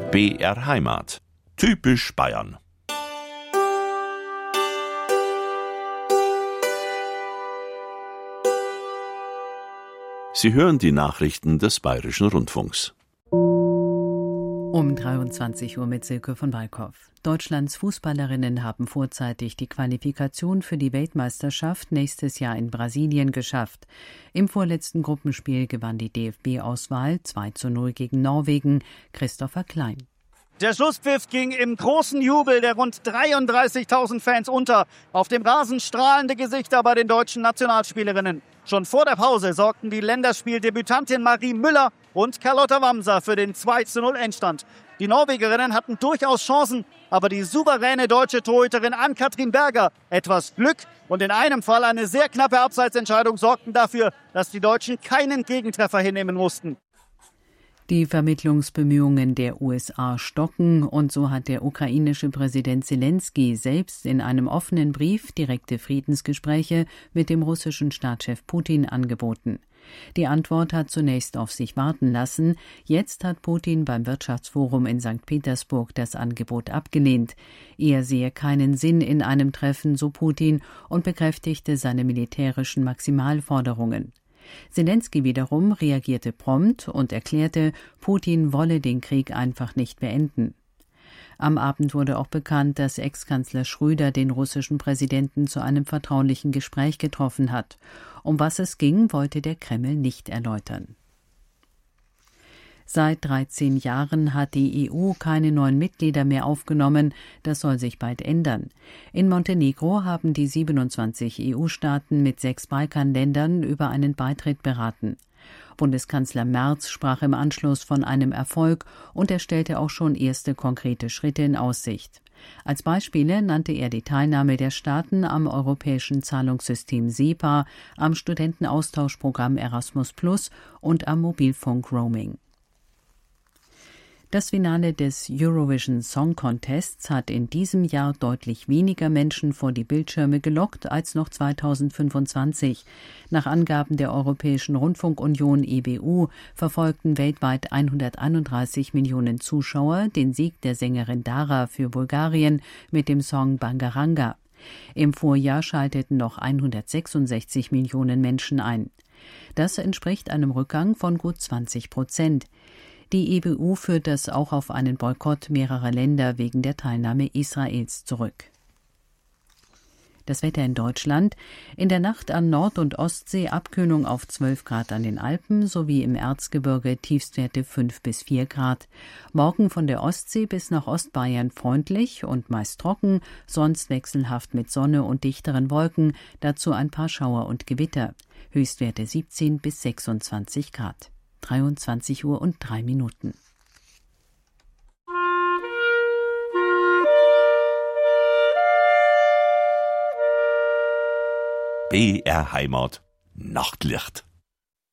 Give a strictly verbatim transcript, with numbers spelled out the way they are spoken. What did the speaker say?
B R Heimat. Typisch Bayern. Sie hören die Nachrichten des Bayerischen Rundfunks. Um dreiundzwanzig Uhr mit Silke von Walkow. Deutschlands Fußballerinnen haben vorzeitig die Qualifikation für die Weltmeisterschaft nächstes Jahr in Brasilien geschafft. Im vorletzten Gruppenspiel gewann die D F B-Auswahl zwei zu null gegen Norwegen. Christopher Klein. Der Schlusspfiff ging im großen Jubel der rund dreiunddreißigtausend Fans unter. Auf dem Rasen strahlende Gesichter bei den deutschen Nationalspielerinnen. Schon vor der Pause sorgten die Länderspieldebütantin Marie Müller und Carlotta Wamser für den zwei zu null Endstand. Die Norwegerinnen hatten durchaus Chancen, aber die souveräne deutsche Torhüterin Ann-Kathrin Berger, etwas Glück und in einem Fall eine sehr knappe Abseitsentscheidung sorgten dafür, dass die Deutschen keinen Gegentreffer hinnehmen mussten. Die Vermittlungsbemühungen der U S A stocken und so hat der ukrainische Präsident Selenskyj selbst in einem offenen Brief direkte Friedensgespräche mit dem russischen Staatschef Putin angeboten. Die Antwort hat zunächst auf sich warten lassen. Jetzt hat Putin beim Wirtschaftsforum in Sankt Petersburg das Angebot abgelehnt. Er sehe keinen Sinn in einem Treffen, so Putin, und bekräftigte seine militärischen Maximalforderungen. Selenskyj wiederum reagierte prompt und erklärte, Putin wolle den Krieg einfach nicht beenden. Am Abend wurde auch bekannt, dass Ex-Kanzler Schröder den russischen Präsidenten zu einem vertraulichen Gespräch getroffen hat. Um was es ging, wollte der Kreml nicht erläutern. Seit dreizehn Jahren hat die E U keine neuen Mitglieder mehr aufgenommen. Das soll sich bald ändern. In Montenegro haben die siebenundzwanzig E U-Staaten mit sechs Balkanländern über einen Beitritt beraten. Bundeskanzler Merz sprach im Anschluss von einem Erfolg und er stellte auch schon erste konkrete Schritte in Aussicht. Als Beispiele nannte er die Teilnahme der Staaten am europäischen Zahlungssystem SEPA, am Studentenaustauschprogramm Erasmus plus und am Mobilfunk-Roaming. Das Finale des Eurovision Song Contests hat in diesem Jahr deutlich weniger Menschen vor die Bildschirme gelockt als noch zweitausendfünfundzwanzig. Nach Angaben der Europäischen Rundfunkunion E B U verfolgten weltweit hunderteinunddreißig Millionen Zuschauer den Sieg der Sängerin Dara für Bulgarien mit dem Song Bangaranga. Im Vorjahr schalteten noch hundertsechsundsechzig Millionen Menschen ein. Das entspricht einem Rückgang von gut zwanzig Prozent. Die E B U führt das auch auf einen Boykott mehrerer Länder wegen der Teilnahme Israels zurück. Das Wetter in Deutschland. In der Nacht an Nord- und Ostsee Abkühlung auf zwölf Grad an den Alpen sowie im Erzgebirge Tiefstwerte fünf bis vier Grad. Morgen von der Ostsee bis nach Ostbayern freundlich und meist trocken, sonst wechselhaft mit Sonne und dichteren Wolken, dazu ein paar Schauer und Gewitter. Höchstwerte siebzehn bis sechsundzwanzig Grad. dreiundzwanzig Uhr und drei Minuten. B R Heimat. Nachtlicht.